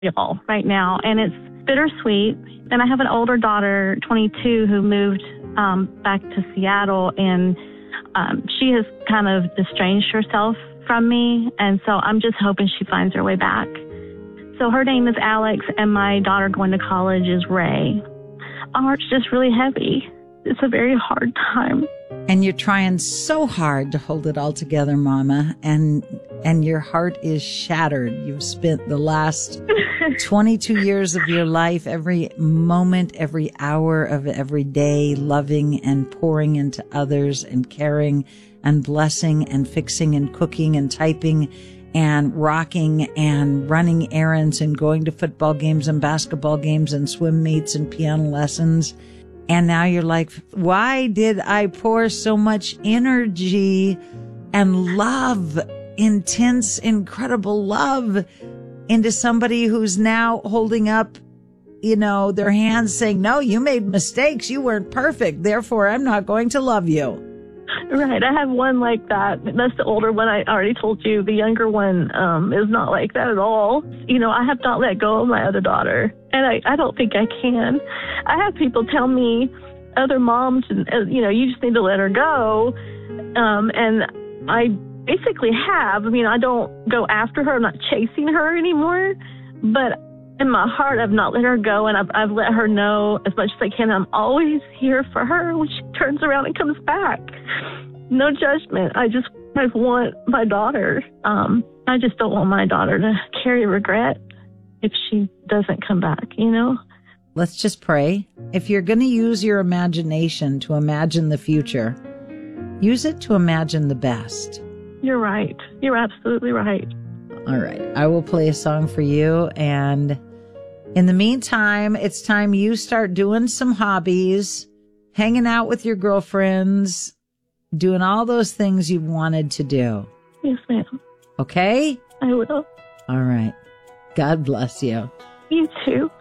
y'all right now, and it's bittersweet. And I have an older daughter, 22, who moved back to Seattle, and she has kind of estranged herself from me, and so I'm just hoping she finds her way back. So her name is Alex, and my daughter going to college is Ray. My heart's just really heavy. It's a very hard time. And you're trying so hard to hold it all together, Mama, and your heart is shattered. You've spent the last 22 years of your life, every moment, every hour of every day, loving and pouring into others and caring and blessing and fixing and cooking and typing and rocking and running errands and going to football games and basketball games and swim meets and piano lessons. And now you're like, why did I pour so much energy and love, intense, incredible love into somebody who's now holding up, their hands saying, no, you made mistakes. You weren't perfect. Therefore, I'm not going to love you. Right. I have one like that. That's the older one. I already told you. The younger one is not like that at all. I have not let go of my other daughter, and I don't think I can. I have people tell me, other moms, you just need to let her go. And I basically have. I don't go after her. I'm not chasing her anymore. But in my heart, I've not let her go, and I've let her know as much as I can. I'm always here for her when she turns around and comes back. No judgment. I want my daughter. I just don't want my daughter to carry regret if she doesn't come back, Let's just pray. If you're going to use your imagination to imagine the future, use it to imagine the best. You're right. You're absolutely right. All right. I will play a song for you. And in the meantime, it's time you start doing some hobbies, hanging out with your girlfriends, doing all those things you've wanted to do. Yes, ma'am. Okay? I will. All right. God bless you. You too.